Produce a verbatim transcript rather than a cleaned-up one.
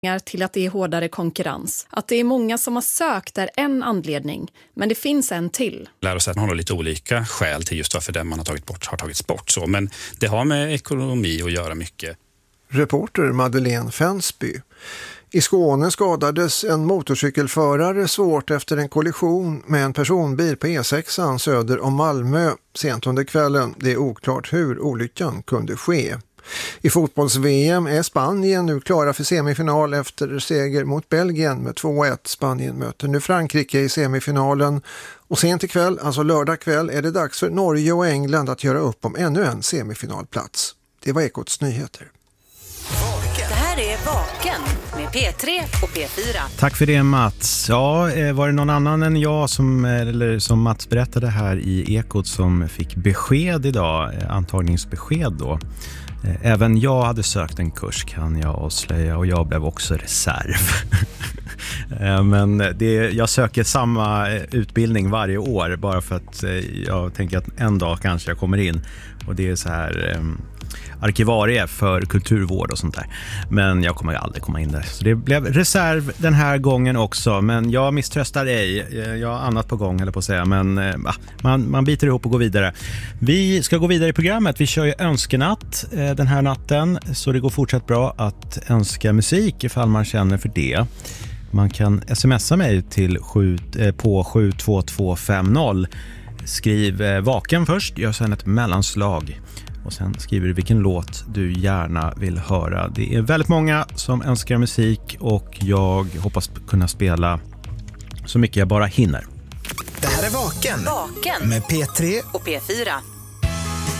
till att det är hårdare konkurrens. Att det är många som har sökt är en anledning, men det finns en till. Lärosäten har lite olika skäl till just varför den man har tagit bort har tagits bort. Så. Men det har med ekonomi att göra mycket. Reporter Madeleine Fensby. I Skåne skadades en motorcykelförare svårt efter en kollision med en personbil på E sexan söder om Malmö sent under kvällen. Det är oklart hur olyckan kunde ske. I fotbolls-V M är Spanien nu klara för semifinal efter seger mot Belgien med två ett. Spanien möter nu Frankrike i semifinalen. Och sent ikväll, alltså lördag kväll, är det dags för Norge och England att göra upp om ännu en semifinalplats. Det var Ekots nyheter. Det här är Vaken med P tre och P fyra. Tack för det, Mats. Ja, var det någon annan än jag som, eller som Mats berättade här i Ekot som fick besked idag, antagningsbesked då. Även jag hade sökt en kurs, kan jag avslöja, och jag blev också reserv. Men det, jag söker samma utbildning varje år bara för att jag tänker att en dag kanske jag kommer in. Och det är så här arkivarie för kulturvård och sånt där. Men jag kommer aldrig komma in där. Så det blev reserv den här gången också. Men jag misströstar ej. Jag har annat på gång, eller på att säga. Men äh, man, man biter ihop och går vidare. Vi ska gå vidare i programmet. Vi kör ju önskenatt äh, den här natten. Så det går fortsatt bra att önska musik ifall man känner för det. Man kan smsa mig till sju, äh, på sju två två fem noll. Skriv äh, vaken först. Gör sedan ett mellanslag. Och sen skriver du vilken låt du gärna vill höra. Det är väldigt många som önskar musik och jag hoppas kunna spela så mycket jag bara hinner. Det här är Vaken, Vaken med P tre och P fyra.